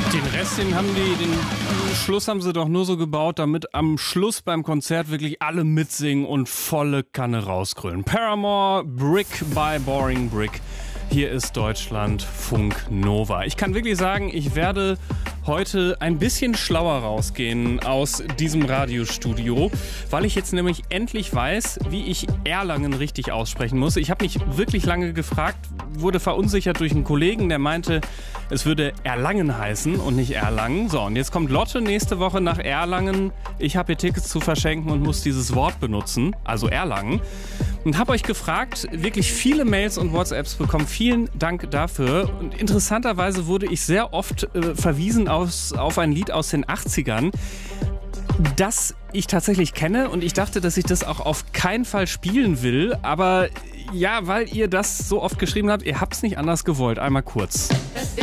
Den Rest, den Schluss haben sie doch nur so gebaut, damit am Schluss beim Konzert wirklich alle mitsingen und volle Kanne rausgrölen. Paramore, Brick by Boring Brick. Hier ist Deutschlandfunk Nova. Ich kann wirklich sagen, ich werde heute ein bisschen schlauer rausgehen aus diesem Radiostudio, weil ich jetzt nämlich endlich weiß, wie ich Erlangen richtig aussprechen muss. Ich habe mich wirklich lange gefragt, wurde verunsichert durch einen Kollegen, der meinte, es würde Erlangen heißen und nicht Erlangen. So, und jetzt kommt Lotte nächste Woche nach Erlangen. Ich habe hier Tickets zu verschenken und muss dieses Wort benutzen, also Erlangen. Und habe euch gefragt, wirklich viele Mails und WhatsApps bekommen. Vielen Dank dafür. Und interessanterweise wurde ich sehr oft verwiesen auf ein Lied aus den 80ern, das ich tatsächlich kenne. Und ich dachte, dass ich das auch auf keinen Fall spielen will. Aber ja, weil ihr das so oft geschrieben habt, ihr habt es nicht anders gewollt. Einmal kurz.